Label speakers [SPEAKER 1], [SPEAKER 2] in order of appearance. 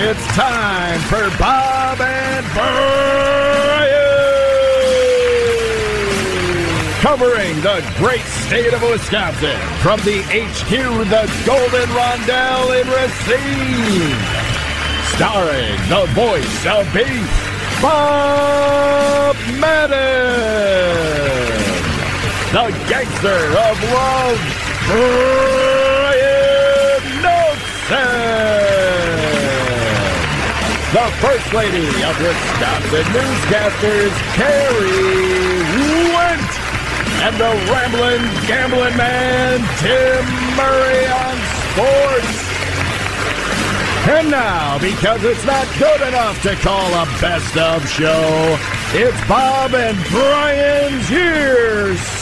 [SPEAKER 1] It's time for Bob and Brian, covering the great state of Wisconsin from the HQ, the Golden Rondelle in Racine. Starring the voice of beef, Bob Madden. The gangster of love, Brian Nelson. The First Lady of Wisconsin newscasters, Carrie Went. And the rambling, gambling man, Tim Murray on sports. And now, because it's not good enough to call a best of show, it's Bob and Brian's Years